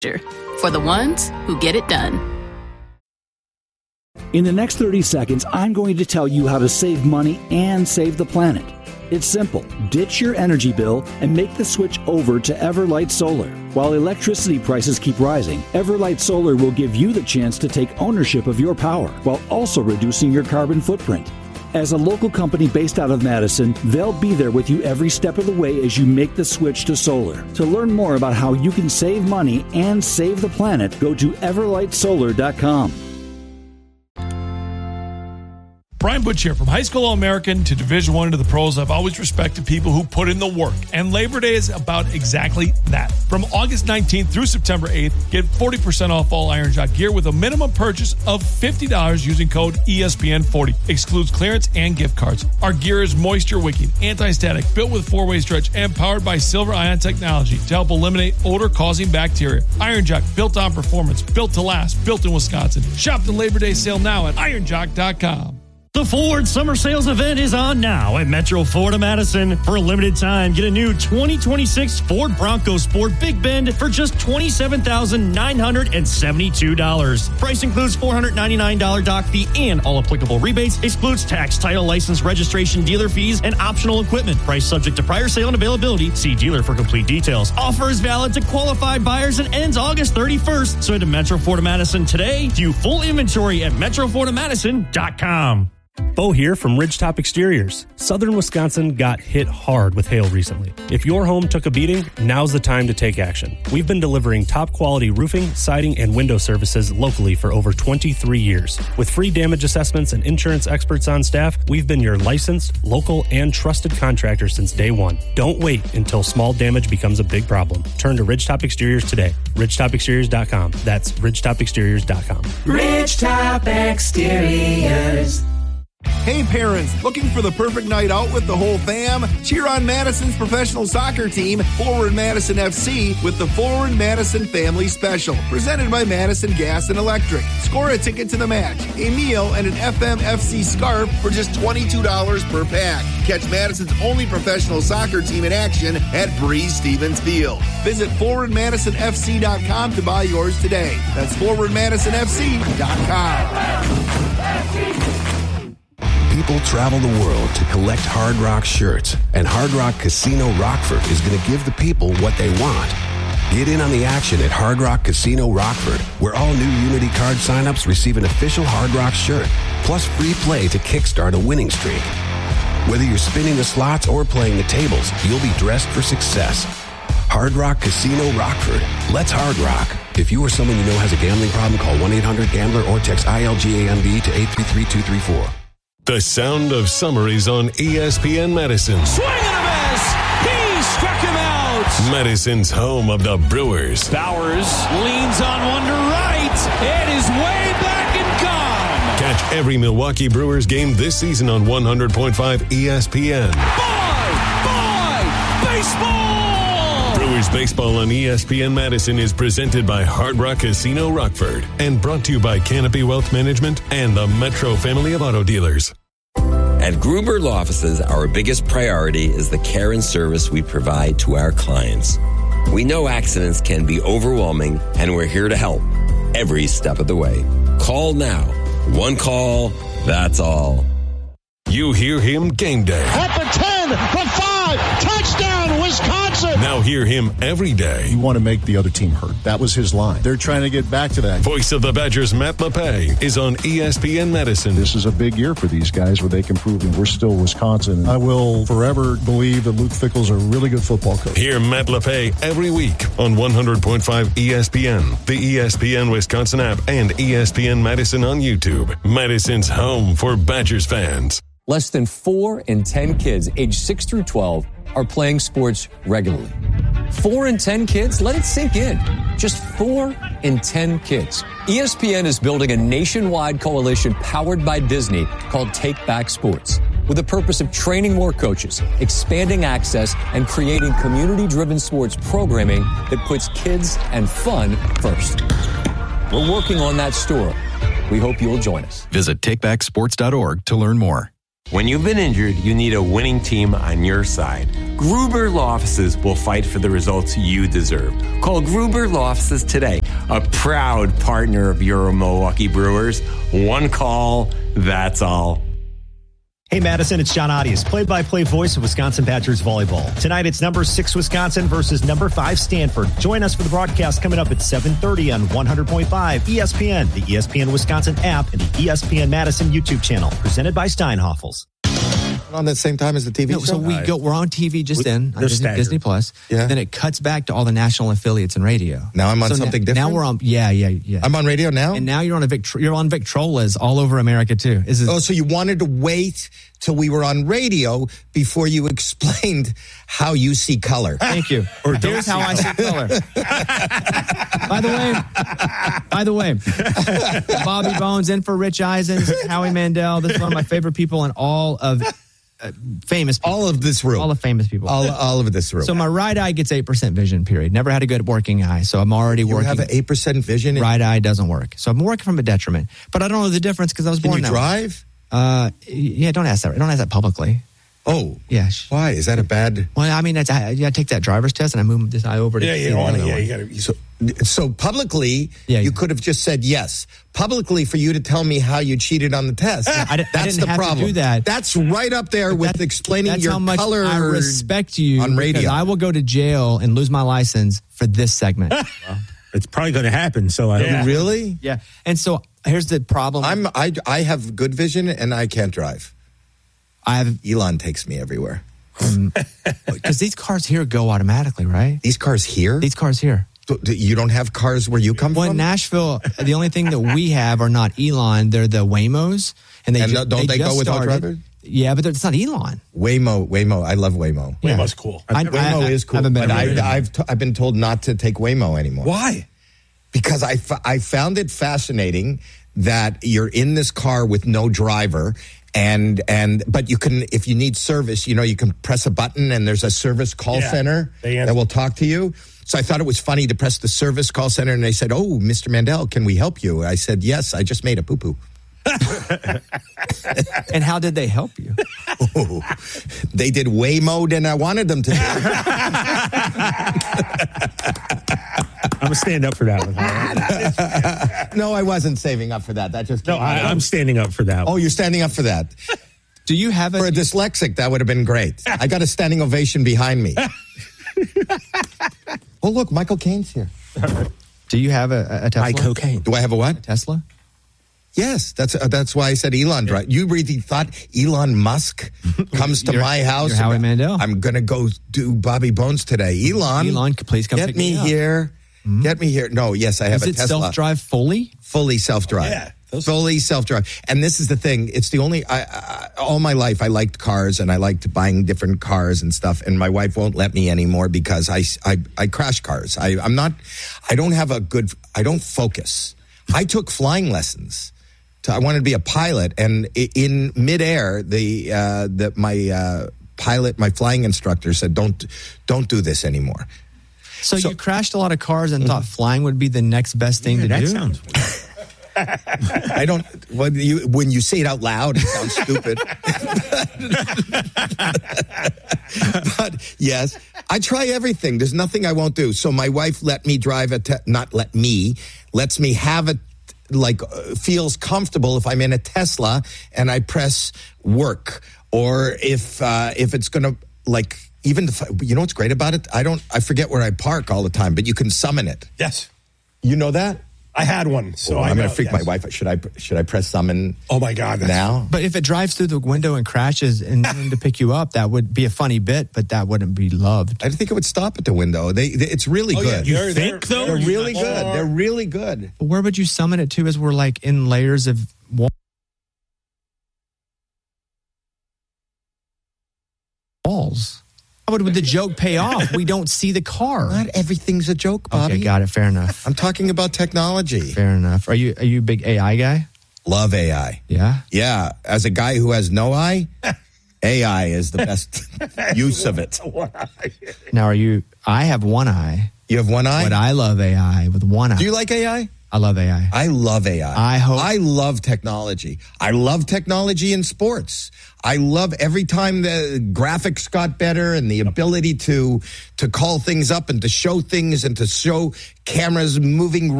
For the ones who get it done. In the next 30 seconds, I'm going to tell you how to save money and save the planet. It's simple. Ditch your energy bill and make the switch over to Everlight Solar. While electricity prices keep rising, Everlight Solar will give you the chance to take ownership of your power while also reducing your carbon footprint. As a local company based out of Madison, they'll be there with you every step of the way as you make the switch to solar. To learn more about how you can save money and save the planet, go to everlightsolar.com. Brian Butch here. From high school All-American to Division I to the pros, I've always respected people who put in the work. And Labor Day is about exactly that. From August 19th through September 8th, get 40% off all Iron Jock gear with a minimum purchase of $50 using code ESPN40. Excludes clearance and gift cards. Our gear is moisture-wicking, anti-static, built with 4-way stretch, and powered by Silver Ion technology to help eliminate odor-causing bacteria. Iron Jock, built on performance, built to last, built in Wisconsin. Shop the Labor Day sale now at ironjock.com. The Ford Summer Sales event is on now at Metro Ford of Madison. For a limited time, get a new 2026 Ford Bronco Sport Big Bend for just $27,972. Price includes $499 dock fee and all applicable rebates. Excludes tax, title, license, registration, dealer fees, and optional equipment. Price subject to prior sale and availability. See dealer for complete details. Offer is valid to qualified buyers and ends August 31st. So head to Metro Ford of Madison today. View full inventory at metrofordofmadison.com. Bo here from Ridgetop Exteriors. Southern Wisconsin got hit hard with hail recently. If your home took a beating, now's the time to take action. We've been delivering top quality roofing, siding, and window services locally for over 23 years. With free damage assessments and insurance experts on staff, we've been your licensed, local, and trusted contractor since day one. Don't wait until small damage becomes a big problem. Turn to Ridgetop Exteriors today. RidgetopExteriors.com. That's RidgetopExteriors.com. Ridgetop Exteriors. Hey parents, looking for the perfect night out with the whole fam? Cheer on Madison's professional soccer team, Forward Madison FC, with the Forward Madison Family Special, presented by Madison Gas and Electric. Score a ticket to the match, a meal, and an FMFC scarf for just $22 per pack. Catch Madison's only professional soccer team in action at Breeze Stevens Field. Visit ForwardMadisonFC.com to buy yours today. That's ForwardMadisonFC.com. People travel the world to collect Hard Rock shirts, and Hard Rock Casino Rockford is going to give the people what they want. Get in on the action at Hard Rock Casino Rockford, where all new Unity card signups receive an official Hard Rock shirt, plus free play to kickstart a winning streak. Whether you're spinning the slots or playing the tables, you'll be dressed for success. Hard Rock Casino Rockford. Let's Hard Rock. If you or someone you know has a gambling problem, call 1-800-GAMBLER or text ILGAMB to 833-234. The sound of summer is on ESPN Madison. Swing and a miss! He struck him out! Madison's home of the Brewers. Bowers leans on one to right. It is way back and gone. Catch every Milwaukee Brewers game this season on 100.5 ESPN. Boy! Baseball! Brewers baseball on ESPN Madison is presented by Hard Rock Casino Rockford and brought to you by Canopy Wealth Management and the Metro family of auto dealers. At Gruber Law Offices, our biggest priority is the care and service we provide to our clients. We know accidents can be overwhelming, and we're here to help every step of the way. Call now. One call, that's all. You hear him game day. At the 10, the 5, touchdown, Wisconsin! Now hear him every day. You want to make the other team hurt. That was his line. They're trying to get back to that. Voice of the Badgers, Matt LePay, is on ESPN Madison. This is a big year for these guys where they can prove that we're still Wisconsin. I will forever believe that Luke Fickell's a really good football coach. Hear Matt LePay every week on 100.5 ESPN, the ESPN Wisconsin app, and ESPN Madison on YouTube. Madison's home for Badgers fans. Less than 4 in 10 kids aged 6 through 12 are playing sports regularly. 4 in 10 kids? Let it sink in. Just 4 in 10 kids. ESPN is building a nationwide coalition powered by Disney called Take Back Sports, with the purpose of training more coaches, expanding access, and creating community-driven sports programming that puts kids and fun first. We're working on that story. We hope you'll join us. Visit takebacksports.org to learn more. When you've been injured, you need a winning team on your side. Gruber Law Offices will fight for the results you deserve. Call Gruber Law Offices today, a proud partner of your Milwaukee Brewers. One call, that's all. Hey, Madison, it's John Audius, play-by-play voice of Wisconsin Badgers volleyball. Tonight, it's number 6 Wisconsin versus number 5 Stanford. Join us for the broadcast coming up at 7:30 on 100.5 ESPN, the ESPN Wisconsin app, and the ESPN Madison YouTube channel. Presented by Steinhoffels. On the same time as the TV show? So we're on TV just then, on Disney Plus. Yeah. Then it cuts back to all the national affiliates and radio. Now I'm on something different? Now we're on, yeah. I'm on radio now? And now you're on you're on Victrola's all over America too. So you wanted to wait till we were on radio before you explained how you see color. Thank you. Or here's how I see color. By the way, Bobby Bones in for Rich Eisen, Howie Mandel. This is one of my favorite people in all of famous people. All of this room. All the famous people. All of this room. So my right eye gets 8% vision, period. Never had a good working eye, so I'm already working. You have an 8% vision? Right eye doesn't work. So I'm working from a detriment. But I don't know the difference because I was born that way. Can you drive? Yeah, don't ask that. Don't ask that publicly. Oh. Yeah. Why? Is that a bad... Well, I mean, I take that driver's test and I move this eye over to... you gotta... So publicly, you could have just said yes. Publicly, for you to tell me how you cheated on the test. I that's didn't the problem. To do that. That's right up there with explaining that's your how much color. I respect you on radio. Because I will go to jail and lose my license for this segment. Well, it's probably going to happen. So Really? Yeah. And so here's the problem. I have good vision and I can't drive. Elon takes me everywhere. Because these cars here go automatically, right? These cars here? These cars here. You don't have cars where you come from? Well, in Nashville, the only thing that we have are not Elon. They're the Waymos. And don't they go without drivers? Yeah, but it's not Elon. Waymo. I love Waymo. Yeah. Waymo's cool. Waymo is cool. But I've been told not to take Waymo anymore. Why? Because I found it fascinating that you're in this car with no driver. But you can, if you need service, you can press a button and there's a service call center that will talk to you. So I thought it was funny to press the service call center and they said, "Oh, Mr. Mandel, can we help you?" I said, "Yes, I just made a poo-poo." And how did they help you? Oh, they did way more than I wanted them to do. I'm going to stand up for that one. No, I wasn't saving up for that. That just I'm standing up for that one. Oh, you're standing up for that. Do you have for a dyslexic? That would have been great. I got a standing ovation behind me. Oh, look, Michael Caine's here. Do you have a Tesla? Cocaine. Do I have a what? A Tesla? Yes, that's why I said Elon. Right? You really thought Elon Musk comes to my house? You're Howie Mandel. I'm going to go do Bobby Bones today. Elon, please come get me here. Mm-hmm. Get me here. No, yes, I have a Tesla. Is it self-drive fully? Fully self-drive. Yeah. Fully self-drive. And this is the thing. It's the only, all my life I liked cars and I liked buying different cars and stuff. And my wife won't let me anymore because I crash cars. I don't focus. I took flying lessons. I wanted to be a pilot. And in midair, my flying instructor said, don't do this anymore. So you crashed a lot of cars and thought flying would be the next best thing to do? That sounds weird. I don't. When you say it out loud, it sounds stupid. But yes, I try everything. There's nothing I won't do. So my wife let me drive lets me have it. Feels comfortable if I'm in a Tesla and I press work, or if it's gonna even what's great about it. I forget where I park all the time, but you can summon it. Yes, you know that. I had one, so I'm going to freak my wife. Should I press summon? Oh my God! Now, but if it drives through the window and crashes and to pick you up, that would be a funny bit, but that wouldn't be loved. I think it would stop at the window. It's really good. Yeah, you think though? They're really good. They're really good. But where would you summon it to? As we're in layers of walls. How would the joke pay off? We don't see the car. Not everything's a joke, Bobby. Okay, got it. Fair enough. I'm talking about technology. Fair enough. Are you a big AI guy? Love AI. Yeah? Yeah. As a guy who has no eye, AI is the best use of it. Now, I have one eye. You have one eye? But I love AI with one eye. Do you like AI? I love AI. I love AI. I love technology. I love technology in sports. I love every time the graphics got better and the ability to call things up and to show things and to show cameras moving